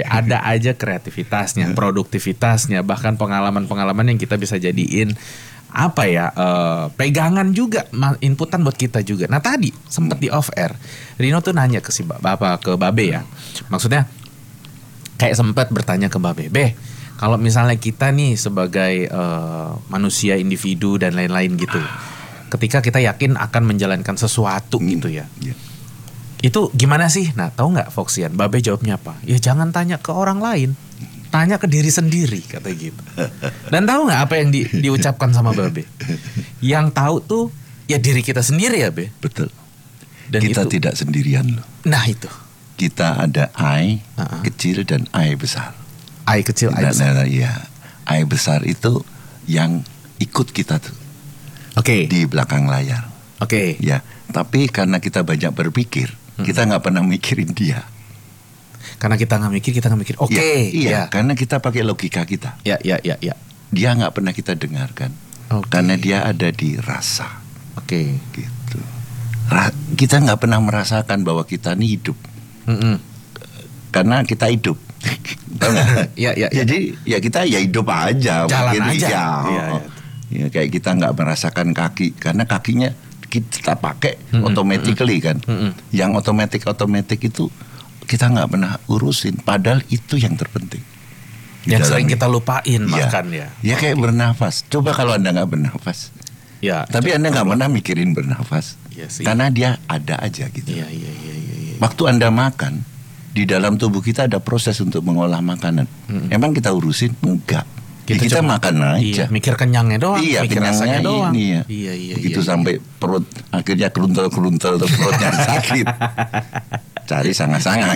ada aja kreativitasnya, produktivitasnya, bahkan pengalaman-pengalaman yang kita bisa jadiin pegangan juga, inputan buat kita juga. Nah tadi sempat di off air, Rino tuh nanya ke ke Babe ya, maksudnya kayak sempat bertanya ke Babe, kalau misalnya kita nih sebagai manusia, individu dan lain-lain gitu, ketika kita yakin akan menjalankan sesuatu gitu ya, itu gimana sih? Nah tahu nggak Foxian, Babe jawabnya apa? Ya jangan tanya ke orang lain, tanya ke diri sendiri, kata gitu. Dan tahu nggak apa yang diucapkan sama Babe? Yang tahu tuh ya diri kita sendiri ya, Be. Betul. Dan kita itu tidak sendirian loh. Nah itu. Kita ada I kecil dan I besar. I kecil, I besar. Iya. I besar itu yang ikut kita tuh. Oke. Di belakang layar. Oke. Ya. Tapi karena kita banyak berpikir, kita nggak pernah mikirin dia. Karena kita nggak mikir, Oke. Iya. Karena kita pakai logika kita. Ya. Dia nggak pernah kita dengarkan. Karena dia ada di rasa. Oke. Gitu. Kita nggak pernah merasakan bahwa kita ini hidup. Karena kita hidup. Tahu nggak? Ya. Jadi ya kita ya hidup aja. Jalan mungkin, aja. Ya. Ya kayak kita nggak merasakan kaki, karena kakinya kita pakai automatically kan. Yang otomatik itu kita nggak pernah urusin. Padahal itu yang terpenting. Yang sering kita lupain makan ya. Ya kayak bernafas. Coba kalau Anda nggak bernafas. Ya. Tapi Anda nggak pernah mikirin bernafas. Ya, karena dia ada aja gitu. Iya. Waktu Anda makan, di dalam tubuh kita ada proses untuk mengolah makanan. Emang kita urusin? Enggak. Kita makan aja. Mikir kenyangnya doang. Iya, mikir kenyangnya rasanya doang. Iya. Begitu sampai perut akhirnya keruntel terus perutnya sakit. Cari sanga-sanga.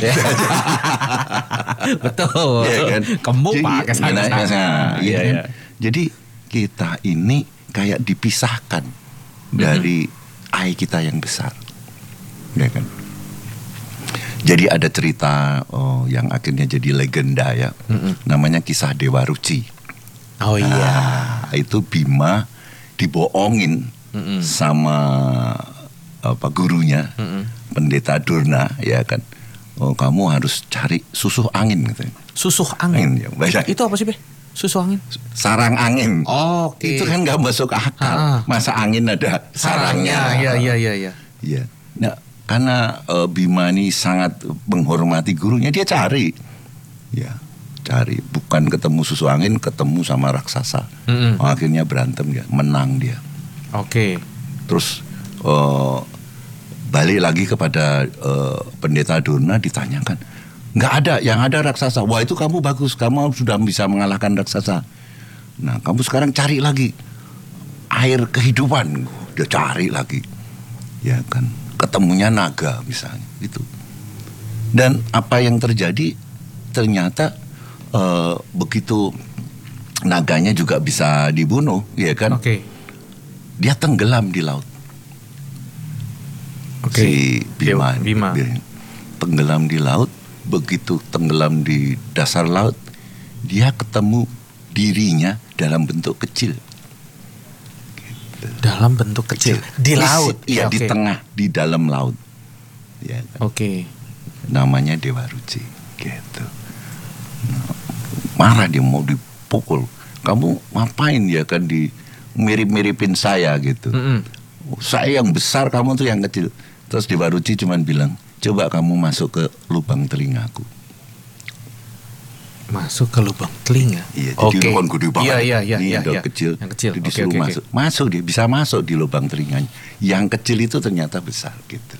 Betul. Ya, kan? Kembung pakai sanga-sanga. Iya kan? Jadi kita ini kayak dipisahkan dari I kita yang besar. Ya kan? Jadi ada cerita yang akhirnya jadi legenda ya. Namanya kisah Dewa Ruci. Oh iya. Nah, itu Bima dibohongin sama gurunya, Pendeta Durna, ya kan. Oh, kamu harus cari susuh angin gitu. Susuh angin. Ya, itu apa sih, Be? Susuh angin? Sarang angin. Oh, oke. Itu kan nggak masuk akal. Masa angin ada sarangnya? Iya. Iya. Nah, karena Bima ini sangat menghormati gurunya, dia cari. Ya. Cari, bukan ketemu susu angin, ketemu sama raksasa. Akhirnya berantem dia, menang dia. Oke. Terus balik lagi kepada Pendeta Durna, ditanyakan, nggak ada, yang ada raksasa. Wah itu kamu bagus, kamu sudah bisa mengalahkan raksasa. Nah kamu sekarang cari lagi air kehidupan. Dia cari lagi, ya kan, ketemunya naga misalnya, itu. Dan apa yang terjadi ternyata begitu naganya juga bisa dibunuh, ya kan? Oke. Dia tenggelam di laut. Oke. Si Bima. Tenggelam di laut. Begitu tenggelam di dasar laut, dia ketemu dirinya dalam bentuk kecil. Gitu. Dalam bentuk kecil. Di laut. Iya, di tengah, di dalam laut. Ya kan? Oke. Namanya Dewa Ruci. Gitu. Marah dia, mau dipukul. Kamu ngapain ya kan di mirip-miripin saya gitu. Saya yang besar, kamu tuh yang kecil. Terus Dewa Ruci cuman bilang, coba kamu masuk ke lubang telingaku. Masuk ke lubang telinga? Iya, jadi lubang gede banget. Iya. Kecil. Yang kecil. Disuruh masuk. Masuk dia, bisa masuk di lubang telinganya. Yang kecil itu ternyata besar gitu.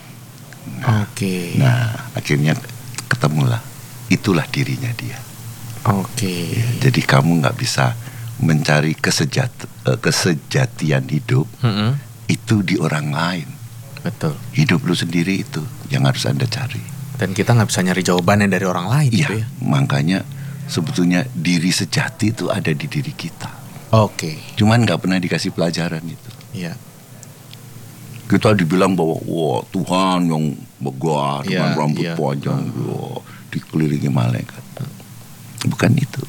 Nah, akhirnya ketemulah. Itulah dirinya dia. Ya, jadi kamu nggak bisa mencari kesejatian hidup itu di orang lain. Betul. Hidup lu sendiri itu yang harus Anda cari. Dan kita nggak bisa nyari jawabannya dari orang lain. Iya, gitu ya. Makanya sebetulnya diri sejati itu ada di diri kita. Cuman nggak pernah dikasih pelajaran itu. Iya. Kita dibilang bahwa wah Tuhan yang megah dengan rambut panjang, dikelilingi malaikat. Bukan itu.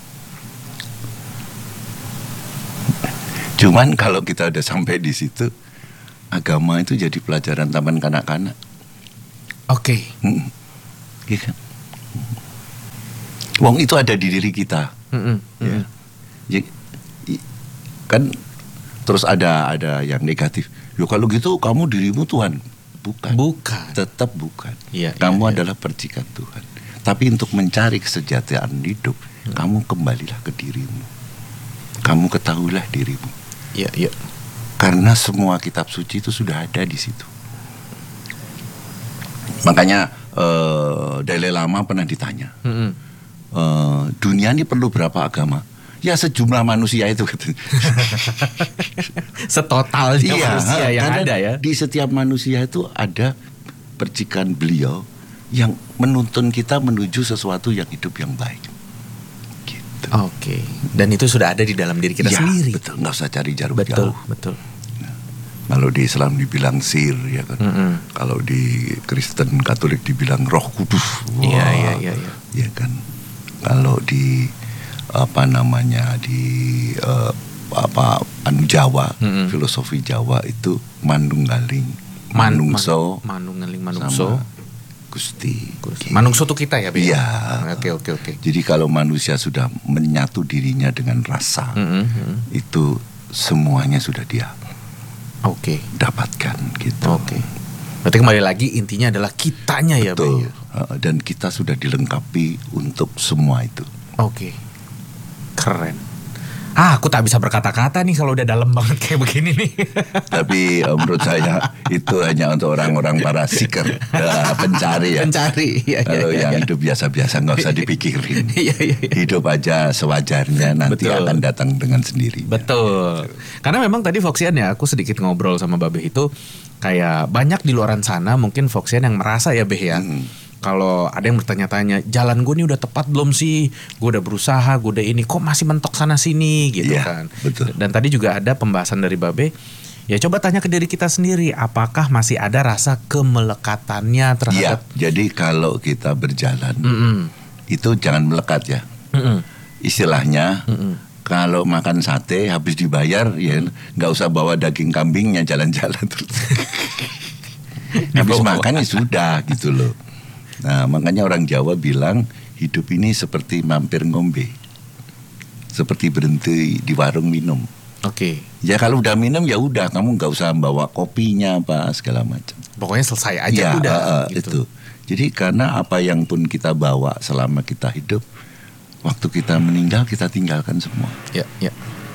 Cuman kalau kita udah sampai di situ, agama itu jadi pelajaran taman kanak-kanak. Oke. Iya kan? Wong itu ada di diri kita. Ya. Kan terus ada yang negatif. Yo kalau gitu kamu dirimu Tuhan. Bukan. Tetap bukan. Kamu adalah percikan Tuhan. Tapi untuk mencari kesejahteraan hidup, kamu kembalilah ke dirimu. Kamu ketahuilah dirimu. Iya. Karena semua kitab suci itu sudah ada di situ. Makanya Dalai Lama pernah ditanya, dunia ini perlu berapa agama? Ya sejumlah manusia itu. Setotalnya manusia yang ada ya. Di setiap manusia itu ada percikan beliau yang menuntun kita menuju sesuatu yang hidup yang baik. Gitu. Oke. Dan itu sudah ada di dalam diri kita sendiri. Betul, nggak usah cari jauh. Betul. Kalau di Islam dibilang sir, ya kan. Kalau di Kristen Katolik dibilang Roh Kudus. Iya. Ya kan. Kalau di Jawa, filosofi Jawa itu manunggaling, manungso, manungso, Gusti. Manungso itu kita ya, Iya. Oke. Jadi kalau manusia sudah menyatu dirinya dengan rasa, itu semuanya sudah dia dapatkan gitu. Berarti kembali lagi intinya adalah kitanya. Betul. Ya, Bay. Dan kita sudah dilengkapi untuk semua itu. Keren. Aku tak bisa berkata-kata nih kalau udah dalam banget kayak begini nih. Tapi menurut saya itu hanya untuk orang-orang para seeker, pencari ya. Kalau yang hidup biasa-biasa nggak usah dipikirin. Hidup aja sewajarnya, nanti akan datang dengan sendiri. Betul. Karena memang tadi Foxian ya, aku sedikit ngobrol sama Babe itu kayak banyak di luaran sana mungkin Foxian yang merasa ya Beh ya. Kalau ada yang bertanya-tanya, jalan gue ini udah tepat belum sih? Gue udah berusaha, gue udah ini, kok masih mentok sana sini gitu kan. Betul. Dan tadi juga ada pembahasan dari Babe, ya coba tanya ke diri kita sendiri, apakah masih ada rasa kemelekatannya terhadap. Jadi kalau kita berjalan, itu jangan melekat ya. Istilahnya, kalau makan sate habis dibayar, ya nggak usah bawa daging kambingnya jalan-jalan terus. Habis makan ya sudah gitu loh. Nah makanya orang Jawa bilang hidup ini seperti mampir ngombe, seperti berhenti di warung minum. Ya kalau udah minum ya udah, kamu nggak usah bawa kopinya apa segala macam. Pokoknya selesai aja udah. Gitu. Itu. Jadi karena apa yang pun kita bawa selama kita hidup, waktu kita meninggal kita tinggalkan semua. Ya.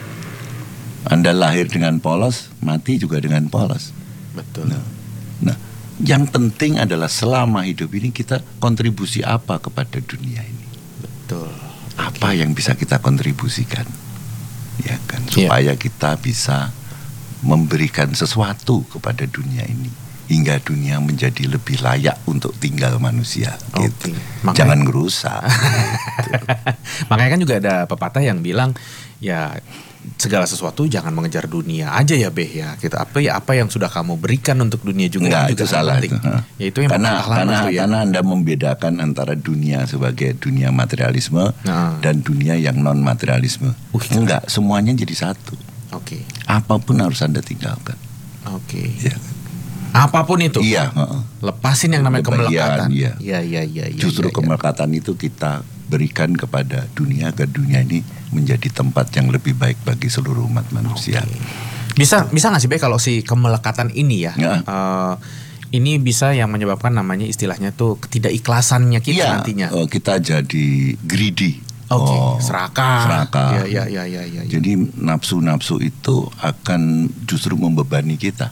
Anda lahir dengan polos, mati juga dengan polos. Betul. Nah, yang penting adalah selama hidup ini kita kontribusi apa kepada dunia ini. Betul. Apa yang bisa kita kontribusikan, ya kan, supaya kita bisa memberikan sesuatu kepada dunia ini hingga dunia menjadi lebih layak untuk tinggal manusia. Gitu. Jangan ngerusak. Gitu. Makanya kan juga ada pepatah yang bilang ya segala sesuatu jangan mengejar dunia aja ya Beh ya. Kita apa yang sudah kamu berikan untuk dunia juga. Nggak, juga itu salah penting. itu. Ya itu yang karena Anda membedakan antara dunia sebagai dunia materialisme dan dunia yang non materialisme. Enggak, semuanya jadi satu. Apapun harus Anda tinggalkan. Ya. Apapun itu. Iya. Lepasin yang namanya kemelekatan. Iya. Justru kemelekatan itu kita berikan kepada dunia, agar dunia ini menjadi tempat yang lebih baik bagi seluruh umat manusia. Bisa nggak sih Be kalau si kemelekatan ini ya, ini bisa yang menyebabkan namanya istilahnya tuh ketidakikhlasannya kita nantinya. Kita jadi greedy. Serakah. Ya. Jadi nafsu-nafsu itu akan justru membebani kita.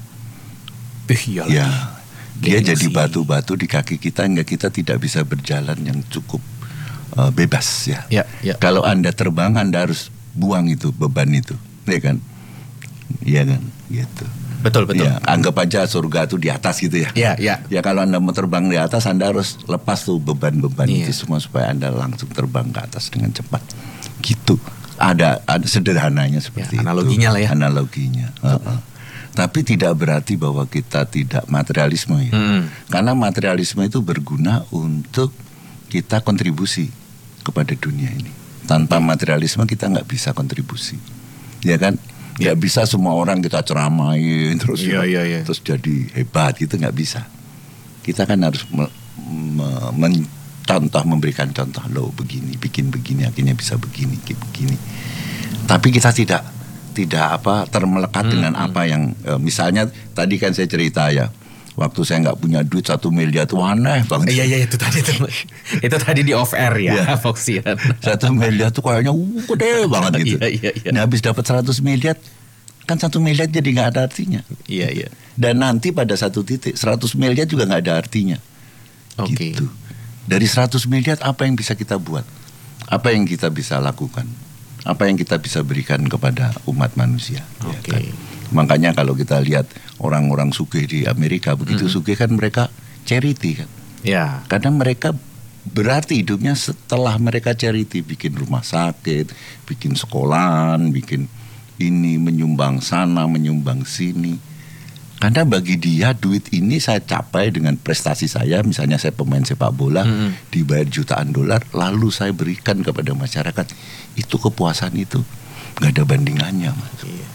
Ya, dia jadi batu-batu di kaki kita hingga kita tidak bisa berjalan yang cukup bebas ya. Kalau Anda terbang, Anda harus buang itu beban itu, ya kan? Iya kan, gitu. Betul. Ya, anggap aja surga itu di atas gitu ya. Ya. Ya kalau Anda mau terbang di atas, Anda harus lepas tuh beban-beban itu semua supaya Anda langsung terbang ke atas dengan cepat. Gitu. Ada sederhananya seperti analoginya itu. Lah ya. Analoginya. Tapi tidak berarti bahwa kita tidak materialisme ya. Karena materialisme itu berguna untuk kita kontribusi kepada dunia ini. Tanpa materialisme kita nggak bisa kontribusi, ya kan? Nggak bisa semua orang kita ceramain terus terus jadi hebat gitu, nggak bisa. Kita kan harus contoh, memberikan contoh, loh begini, bikin begini, akhirnya bisa begini, begini. Tapi kita tidak termelekat dengan apa yang misalnya tadi kan saya cerita ya, waktu saya nggak punya duit 1 miliar tuh aneh banget. Iya itu tadi di off air ya, Foxian. 1 miliar tuh kayaknya gede banget gitu. Iya. Nah, habis dapat 100 miliar kan 1 miliar jadi nggak ada artinya. Iya. Dan nanti pada satu titik 100 miliar juga nggak ada artinya. Oke. Gitu. Dari 100 miliar apa yang bisa kita buat? Apa yang kita bisa lakukan? Apa yang kita bisa berikan kepada umat manusia? Ya kan? Makanya kalau kita lihat orang-orang sugih di Amerika, begitu sugih kan mereka charity kan. Ya. Karena mereka berarti hidupnya setelah mereka charity, bikin rumah sakit, bikin sekolahan, bikin ini, menyumbang sana, menyumbang sini. Karena bagi dia duit ini saya capai dengan prestasi saya, misalnya saya pemain sepak bola, dibayar jutaan dolar, lalu saya berikan kepada masyarakat. Itu kepuasan itu nggak ada bandingannya, Mas. Iya.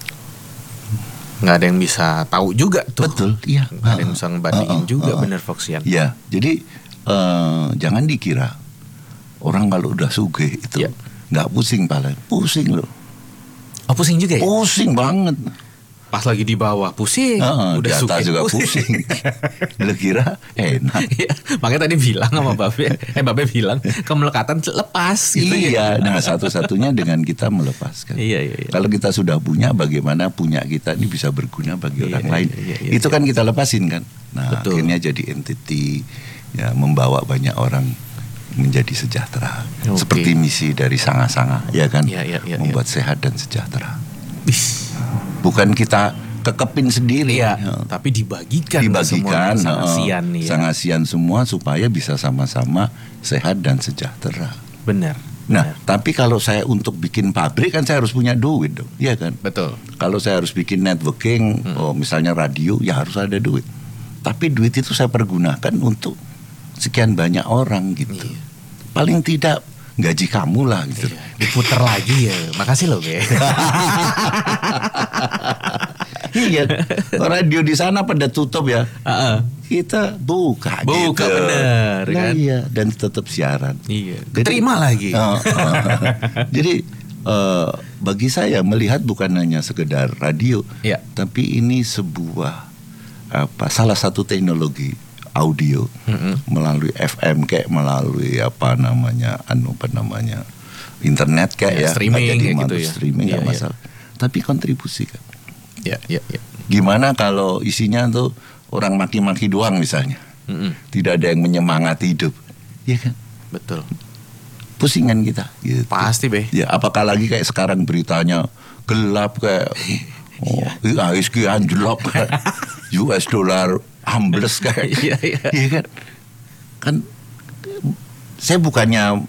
Nggak ada yang bisa tahu juga tuh. Betul, iya. Nggak ada yang bisa ngebandingin juga, bener Foxian. Ya, jadi jangan dikira orang kalau udah sugih itu nggak pusing pala, pusing loh. Oh, pusing juga ya? Pusing banget. Pas lagi di bawah pusing, udah di atas juga pusing. Lu kira enak? Makanya tadi bilang sama Babe, Babe bilang kemelekatan lepas gitu. Iya, nah satu-satunya dengan kita melepaskan. Iya. Kalau kita sudah punya, bagaimana punya kita ini bisa berguna bagi orang lain. Itu kan kita lepasin kan. Nah, betul. Akhirnya jadi entity, ya membawa banyak orang menjadi sejahtera. Seperti misi dari Sanga-Sanga, ya kan? Membuat sehat dan sejahtera. Bukan kita kekepin sendiri, tapi dibagikan Sangasian semua supaya bisa sama-sama sehat dan sejahtera. Benar. Nah, tapi kalau saya untuk bikin pabrik kan saya harus punya duit dong, iya kan? Betul. Kalau saya harus bikin networking, misalnya radio, ya harus ada duit. Tapi duit itu saya pergunakan untuk sekian banyak orang gitu. Iya. Paling tidak gaji kamu lah gitu. Iya. Diputer lagi ya. Makasih loh, Be. Iya. Radio di sana pada tutup ya. Kita buka gitu. Bener kan. Iya, dan tetap siaran. Iya. Terima lagi. Jadi bagi saya melihat bukan hanya sekedar radio, tapi ini sebuah salah satu teknologi audio melalui FM kayak melalui internet kayak streaming gitu ya. Streaming nggak masalah. Tapi kontribusi kan. Ya. Gimana kalau isinya tuh orang maki-maki doang misalnya, tidak ada yang menyemangati hidup, ya kan? Betul. Pusingan kita. Gitu. Pasti, Be. Ya, apakah lagi kayak sekarang beritanya gelap kayak ISG anjlok kayak US dollar ambles kayak, iya kan? Kan saya bukannya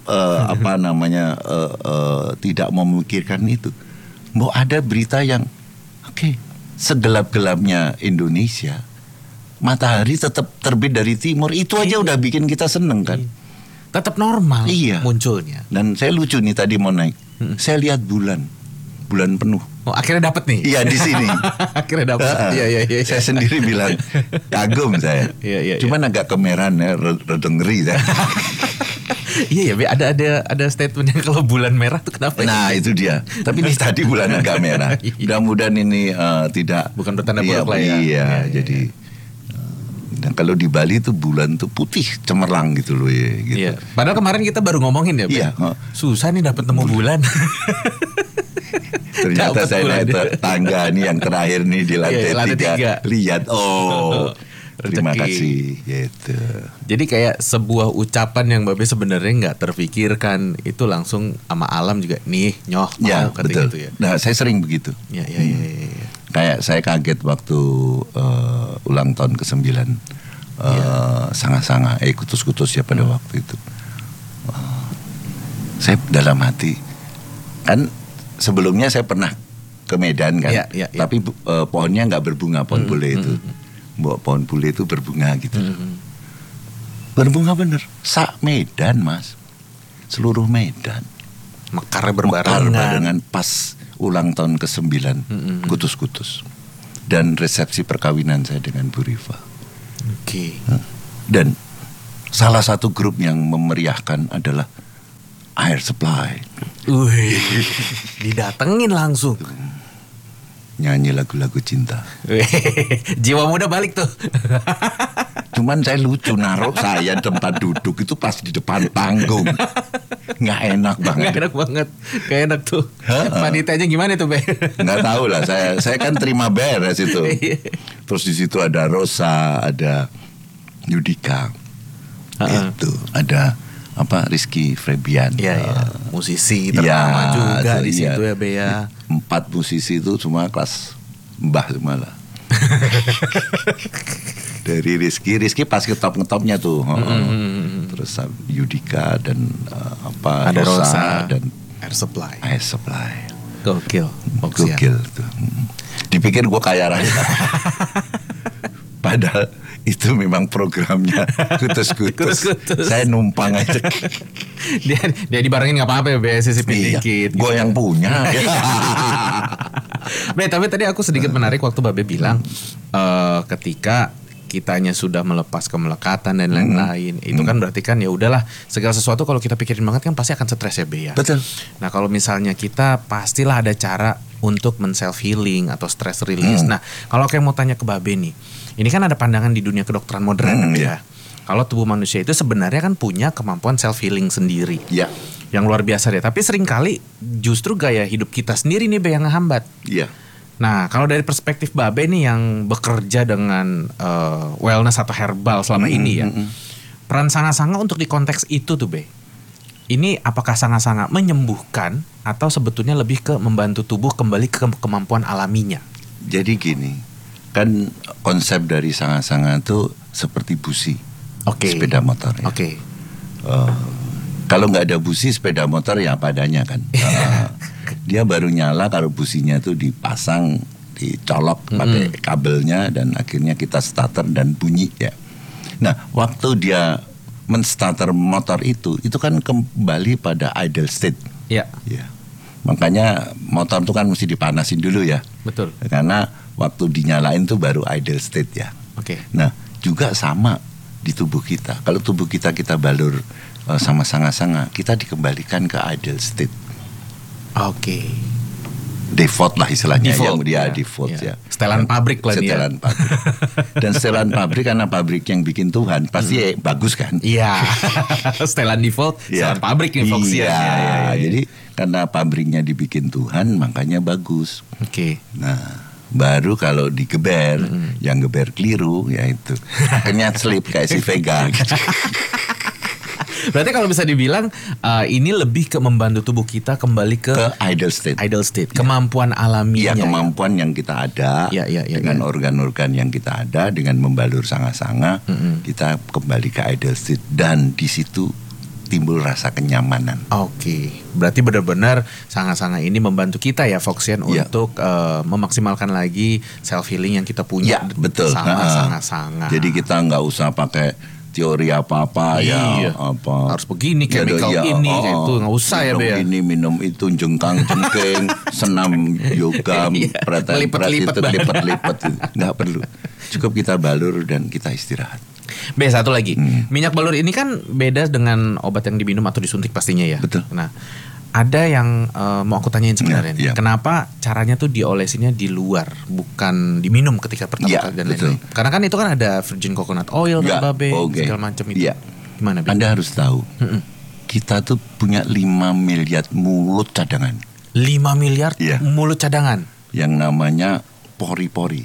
tidak memikirkan itu. Mau ada berita yang segelap-gelapnya Indonesia, matahari tetap terbit dari timur, itu aja udah bikin kita seneng kan? Tetap normal munculnya. Dan saya lucu nih tadi mau naik, saya lihat bulan penuh. Oh, akhirnya dapat nih. Iya, di sini. Akhirnya dapat. Iya. Saya sendiri bilang kagum saya. Cuman agak kemerahan ya, rada ngeri saya. Iya, ada statementnya kalau bulan merah tuh kenapa? Nah, itu dia. Tapi ini tadi bulan agak merah. Mudah-mudahan ini tidak, bukan bertanda buruk lah ya. Iya, jadi dan kalau di Bali tuh bulan tuh putih cemerlang gitu loh ya. Gitu. Iya. Padahal kemarin kita baru ngomongin ya, iya. Susah nih dapat temu bulan. Ternyata saya naik tangga nih yang terakhir nih di lantai 3. Lihat, terima kasih gitu. Jadi kayak sebuah ucapan yang Babe sebenarnya nggak terfikirkan, itu langsung sama alam juga nih ya, betul. Gitu ya. Nah, saya sering begitu. Iya. Kayak saya kaget waktu ulang tahun ke-9 Sanga-Sanga Kutus-Kutus ya pada waktu itu. Saya dalam hati kan sebelumnya saya pernah ke Medan kan, tapi pohonnya nggak berbunga, pohon bule itu. Pohon bule itu berbunga gitu. Berbunga bener. Medan, Mas. Seluruh Medan. Mekarnya berbarengan pas ulang tahun ke-9 Kutus-Kutus. Dan resepsi perkawinan saya dengan Bu Rifa. Oke. Dan Salah satu grup yang memeriahkan adalah Air Supply. Wih, didatengin langsung. Nyanyi lagu-lagu cinta. Wih, jiwa muda balik tuh. Cuman saya lucu naruh saya tempat duduk itu pas di depan panggung. Nggak enak banget. Nggak enak banget. Nggak enak tuh. Panitianya gimana tuh, Be? Nggak tahu lah. Saya kan terima beres itu. Terus di situ ada Rosa, ada Yudika, itu ada Rizky Febian. Iya, musisi ternama juga di situ ya, Be ya. 4 musisi itu semua kelas mbah semua lah. Dari Rizky pas ngetopnya tuh. Terus Yudika dan ada Rosa dan Air Supply. Gokil tuh. Dipikir gue kaya raya. Padahal itu memang programnya kutus-kutus. Saya numpang aja. dia dibarengin nggak apa-apa ya, Be, sisipin dikit. Gue yang punya. Be, tapi tadi aku sedikit menarik waktu Babe bilang ketika kitanya sudah melepas kemelekatan dan lain-lain, itu kan berarti kan ya udahlah, segala sesuatu kalau kita pikirin banget kan pasti akan stres ya, Be ya. Betul. Nah kalau misalnya kita pastilah ada cara untuk men-self healing atau stress release. Nah kalau kayak mau tanya ke Babe nih, ini kan ada pandangan di dunia kedokteran modern ya. Kalau tubuh manusia itu sebenarnya kan punya kemampuan self healing sendiri. Iya. Yang luar biasa deh. Tapi seringkali justru gaya hidup kita sendiri nih, Be, yang ngehambat. Iya. Nah, kalau dari perspektif Babe nih yang bekerja dengan wellness atau herbal selama ini ya, peran sanga-sanga untuk di konteks itu tuh, Be, ini apakah sanga-sanga menyembuhkan atau sebetulnya lebih ke membantu tubuh kembali ke kemampuan alaminya? Jadi gini, kan konsep dari sanga-sanga itu seperti busi, sepeda motor ya. Kalau nggak ada busi sepeda motor ya apa adanya kan. Dia baru nyala kalau businya tuh dipasang, dicolok pakai kabelnya dan akhirnya kita starter dan bunyi ya. Nah, waktu dia men-starter motor itu kan kembali pada idle state. Iya. Ya. Makanya motor tuh kan mesti dipanasin dulu ya. Betul. Karena waktu dinyalain tuh baru idle state ya. Nah, juga sama di tubuh kita. Kalau tubuh kita balur sama sanga-sanga, kita dikembalikan ke idle state. Default lah istilahnya, yang dia default ya. Setelan pabrik lah dia. Setelan pabrik. Dan setelan pabrik karena pabrik yang bikin Tuhan pasti bagus kan? Iya. Setelan default, setelan pabrik nih fokusnya. Iya. Jadi karena pabriknya dibikin Tuhan makanya bagus. Nah, baru kalau digeber, yang geber keliru ya itu. Akhirnya slip kayak si Vega gitu. Berarti kalau bisa dibilang ini lebih ke membantu tubuh kita kembali ke idle state. Kemampuan alaminya. Ya, kemampuan yang kita ada dengan organ-organ yang kita ada, dengan membalur sanga-sanga, kita kembali ke idle state dan di situ timbul rasa kenyamanan. Berarti benar-benar sanga-sanga ini membantu kita ya, Foxian, untuk memaksimalkan lagi self healing yang kita punya. Betul. Sama sanga-sanga. Jadi kita nggak usah pakai teori apa-apa harus begini, chemical ini itu nggak usah ya, Be. Minum itu jengkang-jengking, senam yoga, lipat-lipat, nggak perlu. Cukup kita balur dan kita istirahat. Be, satu lagi, minyak balur ini kan beda dengan obat yang diminum atau disuntik pastinya ya. Betul. Nah, ada yang mau aku tanyain sebenarnya. Kenapa caranya tuh diolesinnya di luar, bukan diminum ketika pertama kali dan lain-lain? Karena kan itu kan ada virgin coconut oil dan Babe segala macam itu. Gimana, Be? Anda harus tahu, kita tuh punya 5 miliar mulut cadangan. 5 miliar mulut cadangan. Yang namanya pori-pori.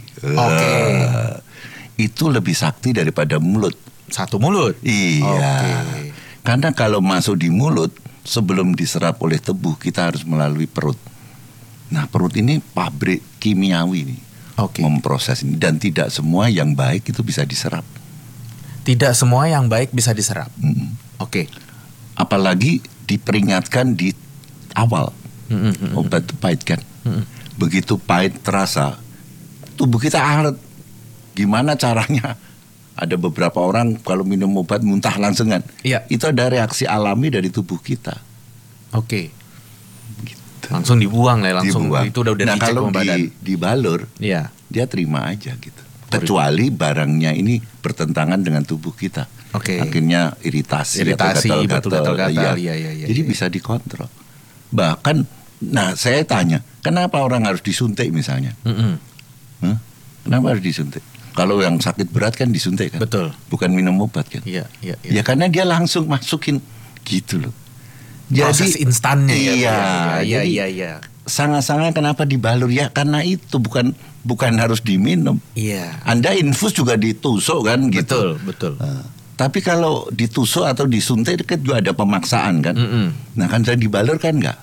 Itu lebih sakti daripada mulut. Satu mulut? Iya. Karena kalau masuk di mulut, sebelum diserap oleh tubuh kita harus melalui perut. Nah, perut ini pabrik kimiawi nih, memproses ini, dan tidak semua yang baik itu bisa diserap. Tidak semua yang baik bisa diserap. Apalagi diperingatkan di awal. Obat itu pahit kan. Begitu pahit terasa, tubuh kita alert. Gimana caranya? Ada beberapa orang kalau minum obat muntah langsung kan. Itu ada reaksi alami dari tubuh kita. Gitu. Langsung dibuang lah, langsung dibuang. Itu udah nah, dicek sama badan. Kalau dibalur, dia terima aja gitu. Kecuali barangnya ini bertentangan dengan tubuh kita. Oke. Akhirnya iritasi atau betul, gatal-gatal. Iya. Jadi bisa dikontrol. Bahkan, nah saya tanya, kenapa orang harus disuntik misalnya? Hah? Kenapa harus disuntik? Kalau yang sakit berat kan disuntik kan? Betul. Bukan minum obat kan? Iya. Ya karena dia langsung masukin gitu loh. Proses instannya iya. Iya. Sangat-sangat kenapa dibalur ya? Karena itu bukan harus diminum. Iya. Anda infus juga ditusuk kan gitu. Betul. Tapi kalau ditusuk atau disuntik kan juga ada pemaksaan kan. Nah kan saya dibalur kan enggak.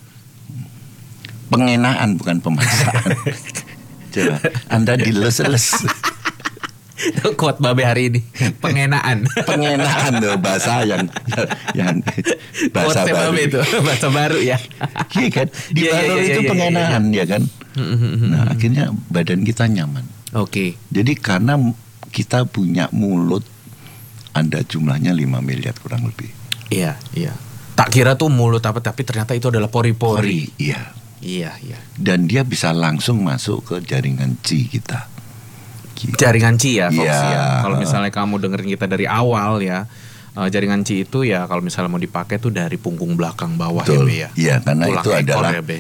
Pengenaan bukan pemaksaan. Coba Anda diles-les. Kuat Babe hari ini. Pengenaan loh, bahasa yang bahasa Kuatnya baru. Babe itu bahasa baru ya. Iya kan? Dibalur itu pengenaan ya kan. Nah akhirnya badan kita nyaman. Oke. Jadi karena kita punya mulut, ada jumlahnya 5 miliar kurang lebih. Iya. Tak kira tuh mulut apa, tapi ternyata itu adalah pori-pori. Iya. Iya. Dan dia bisa langsung masuk ke jaringan qi kita. Gitu. Jaringan qi ya, Fox Iya. ya. Kalau misalnya kamu dengerin kita dari awal ya, jaringan qi itu ya kalau misalnya mau dipakai tuh dari punggung belakang bawah. Betul. Ya, Be, ya. Iya, karena Tulang itu ekor adalah ya, Be.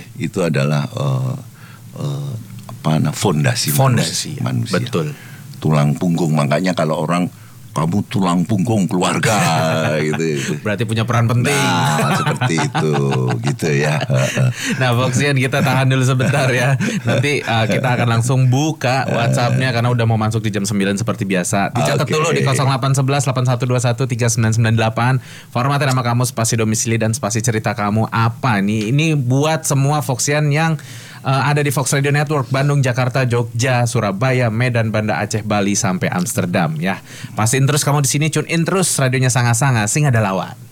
fondasi manusia. Betul. Tulang punggung, makanya kalau orang kamu tulang punggung keluarga gitu. Berarti punya peran penting. Nah, seperti itu gitu ya. Nah, Foxian kita tahan dulu sebentar ya. Nanti kita akan langsung buka WhatsApp-nya karena udah mau masuk di jam 9 seperti biasa. Dicatat Oke. dulu di 0811 8121 3998. Formatnya nama kamu, spasi domisili dan spasi cerita kamu apa nih. Ini buat semua Foxian yang ada di Fox Radio Network Bandung, Jakarta, Jogja, Surabaya, Medan, Banda Aceh, Bali sampai Amsterdam ya. Pastiin terus kamu di sini, tune in terus radionya Sanga-Sanga sing ada lawan.